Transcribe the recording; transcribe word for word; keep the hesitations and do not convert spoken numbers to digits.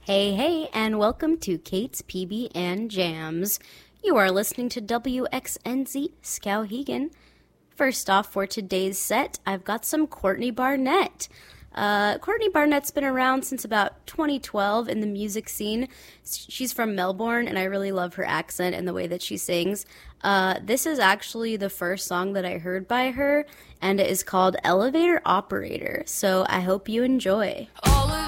Hey, hey, and welcome to Kate's P B and Jams. You are listening to W X N Z Skowhegan. First off, for today's set, I've got some Courtney Barnett. Uh, Courtney Barnett's been around since about twenty twelve in the music scene. She's from Melbourne, and I really love her accent and the way that she sings. Uh, this is actually the first song that I heard by her, and it is called Elevator Operator, so I hope you enjoy. All